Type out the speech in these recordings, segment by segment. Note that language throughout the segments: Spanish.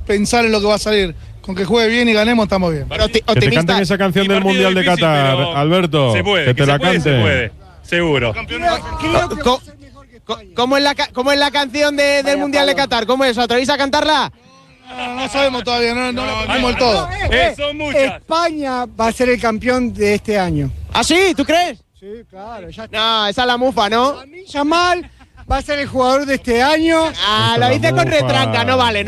pensar en lo que va a salir. Con que juegue bien y ganemos estamos bien. Pero que te canten esa canción del Mundial de Qatar, Alberto. Se puede, que te la canten. Se puede, seguro. ¿Cómo es la canción del Mundial de Qatar? ¿Cómo es? ¿Os atrevéis a cantarla? No sabemos todavía, no lo ponemos el todo. Son muchas. España va a ser el campeón de este año. ¿Ah, sí? ¿Tú crees? Sí, claro. Ya No, esa es la mufa, ¿no? Yamal va a ser el jugador de este año. Ah, lo dice con retranca. No vale.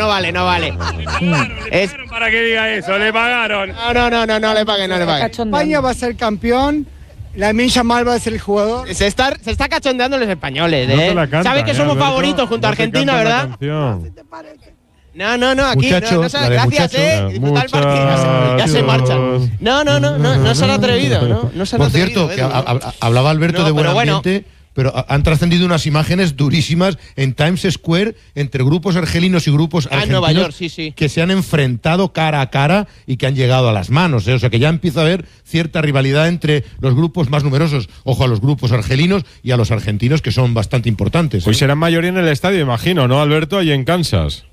Para que diga eso, le pagaron. No le paguen. España va a ser campeón. Lamine Yamal va a ser el jugador. Se está cachondeando los españoles, No te la cantan, Saben que somos Alberto, favoritos junto a no te Argentina, cantan la ¿verdad? canción. No, aquí Muchachos, no la de gracias, muchachos. disfrutar el partido. Ya se marchan. No se han atrevido, no se han Por atrevido. cierto, que hablaba Alberto No, de buen pero bueno. ambiente, pero han trascendido unas imágenes durísimas en Times Square entre grupos argelinos y grupos en argentinos Nueva York, sí. que se han enfrentado cara a cara y que han llegado a las manos. O sea que ya empieza a haber cierta rivalidad entre los grupos más numerosos. Ojo a los grupos argelinos y a los argentinos, que son bastante importantes. Pues serán mayoría en el estadio, imagino, ¿no, Alberto? Allí en Kansas.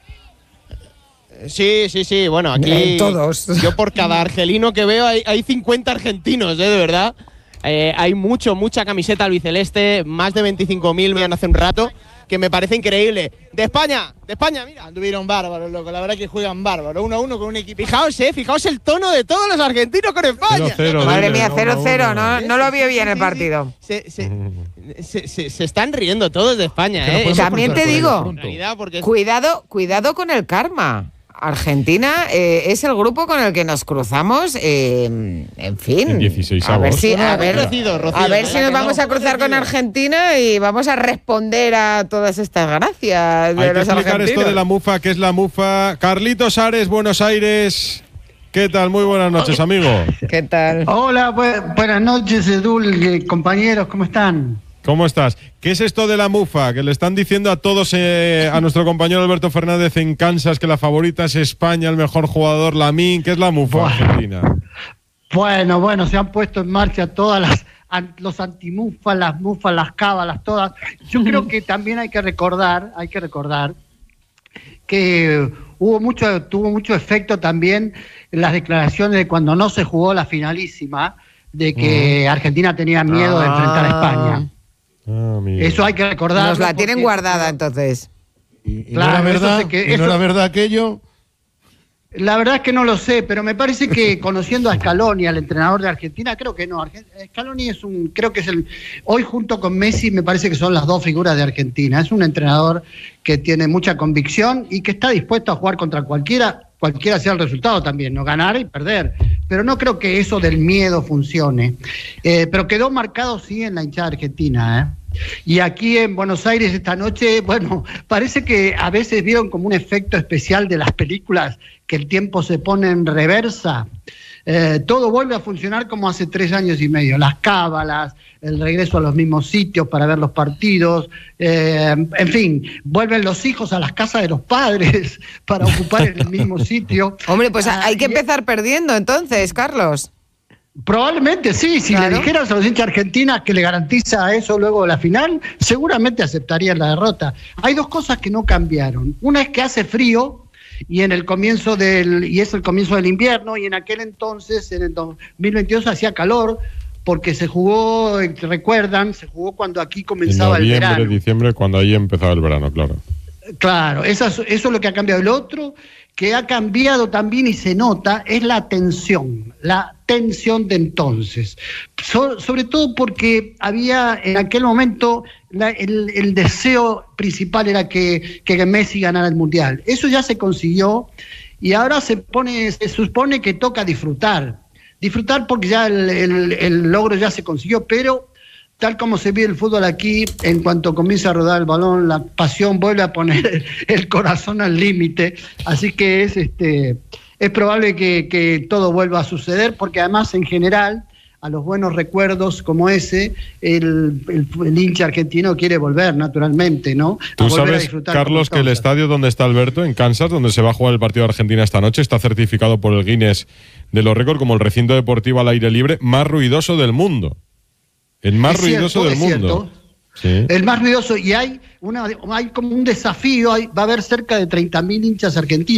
Sí. Bueno, aquí Todos. Yo por cada argelino que veo hay 50 argentinos, de verdad. Hay mucha camiseta albiceleste, más de 25.000 me han hace un rato, que me parece increíble. De España, mira. Anduvieron bárbaros, loco. La verdad que juegan bárbaros. 1-1 con un equipo. Fijaos el tono de todos los argentinos con España. 0-0, Madre dile, mía, 0-0, no, no lo vio bien el partido. Se están riendo todos de España, Que no podemos También te pasar por digo, ello pronto. En realidad, porque cuidado con el karma. Argentina es el grupo con el que nos cruzamos, en fin. En 16avos. A ver si Rocío, nos vamos a cruzar con Argentina y vamos a responder a todas estas gracias de Hay que los explicar argentinos. esto de la mufa, ¿qué es la mufa? Carlitos Ares, Buenos Aires. ¿Qué tal? Muy buenas noches, amigo. ¿Qué tal? Hola, buenas noches, Edul, compañeros, ¿cómo están? ¿Cómo estás? ¿Qué es esto de la mufa? Que le están diciendo a todos, a nuestro compañero Alberto Fernández en Kansas, que la favorita es España, el mejor jugador, Lamine. ¿Qué es la mufa argentina? Bueno, se han puesto en marcha todas los antimufas, las mufas, las cábalas, todas. Yo creo que también hay que recordar que tuvo mucho efecto también en las declaraciones de cuando no se jugó la finalísima, de que Argentina tenía miedo de enfrentar a España. Eso hay que recordar. Nos la tienen guardada, entonces. ¿Y Claro, no era verdad? eso sé que- ¿Y no eso- era verdad aquello? La verdad es que no lo sé, pero me parece que conociendo a Scaloni, al entrenador de Argentina, creo que no. Scaloni creo que es hoy junto con Messi me parece que son las dos figuras de Argentina. Es un entrenador que tiene mucha convicción y que está dispuesto a jugar contra cualquiera sea el resultado también, no ganar y perder. Pero no creo que eso del miedo funcione. Pero quedó marcado sí en la hinchada argentina, Y aquí en Buenos Aires esta noche, bueno, parece que a veces vieron como un efecto especial de las películas, que el tiempo se pone en reversa. Todo vuelve a funcionar como hace 3 años y medio. Las cábalas, el regreso a los mismos sitios para ver los partidos, en fin, vuelven los hijos a las casas de los padres para ocupar el mismo sitio. Hombre, pues hay que empezar perdiendo entonces, Carlos. Probablemente sí, si Claro. le dijeras a los hinchas argentinas que le garantiza eso luego de la final, seguramente aceptarían la derrota. Hay dos cosas que no cambiaron. Una es que hace frío y es el comienzo del invierno, y en aquel entonces, en el 2022, hacía calor porque se jugó cuando aquí comenzaba En el noviembre, verano. diciembre, cuando ahí empezaba el verano, claro. Claro, eso es lo que ha cambiado. El otro que ha cambiado también y se nota es la tensión de entonces. Sobre todo porque había en aquel momento el deseo principal era que Messi ganara el Mundial. Eso ya se consiguió y ahora se supone que toca disfrutar porque ya el logro ya se consiguió, pero tal como se vive el fútbol aquí, en cuanto comienza a rodar el balón, la pasión vuelve a poner el corazón al límite. Así que es probable que todo vuelva a suceder, porque además, en general, a los buenos recuerdos como ese, el hincha argentino quiere volver, naturalmente, ¿no? Tú sabes, Carlos, que el estadio donde está Alberto, en Kansas, donde se va a jugar el partido de Argentina esta noche, está certificado por el Guinness de los récords como el recinto deportivo al aire libre más ruidoso del mundo. El más ruidoso del mundo. Sí. El más ruidoso, y hay como un desafío, va a haber cerca de 30.000 hinchas argentinos.